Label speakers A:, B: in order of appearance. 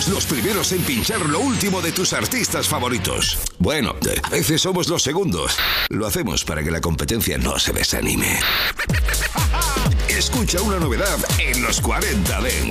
A: somos los primeros en pinchar lo último de tus artistas favoritos. Bueno, a veces somos los segundos. Lo hacemos para que la competencia no se desanime. Escucha una novedad en los 40 Dance.